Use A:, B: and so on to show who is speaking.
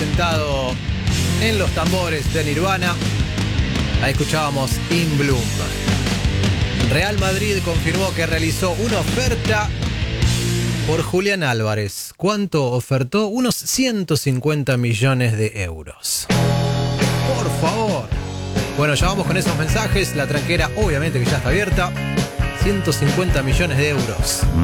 A: sentado en los tambores de Nirvana. Ahí escuchábamos In Bloom. Real Madrid confirmó que realizó una oferta por Julián Álvarez. ¿Cuánto ofertó? Unos 150 millones de euros. Por favor. Bueno, ya vamos con esos mensajes. La tranquera obviamente que ya está abierta. 150 millones de euros.